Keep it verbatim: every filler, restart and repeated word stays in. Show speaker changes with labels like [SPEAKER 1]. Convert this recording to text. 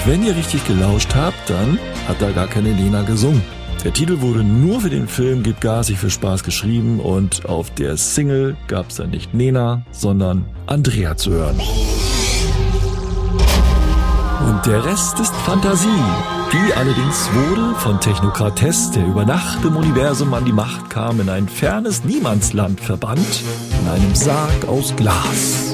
[SPEAKER 1] wenn ihr richtig gelauscht habt, dann hat da gar keine Lena gesungen. Der Titel wurde nur für den Film Gib Gas, ich will Spaß geschrieben und auf der Single gab es dann nicht Lena, sondern Andrea zu hören. Und der Rest ist Fantasie. Die allerdings wurde von Technokrates, der über Nacht im Universum an die Macht kam, in ein fernes Niemandsland verbannt, in einem Sarg aus Glas.